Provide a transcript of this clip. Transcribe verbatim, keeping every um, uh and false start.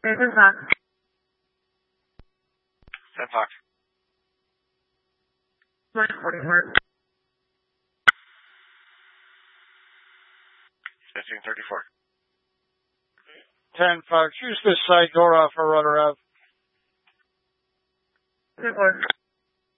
ten Fox. ten Fox. one forty-four. fifteen thirty-four. ten Fox. Use this side door off for rudder out. ten four.